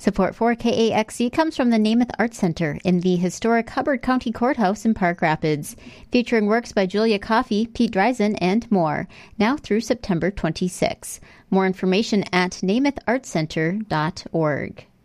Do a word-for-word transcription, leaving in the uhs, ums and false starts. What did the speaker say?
Support for K A X C comes from the Namath Arts Center in the historic Hubbard County Courthouse in Park Rapids, featuring works by Julia Coffey, Pete Dreisen, and more, now through September twenty-sixth. More information at namath arts center dot org.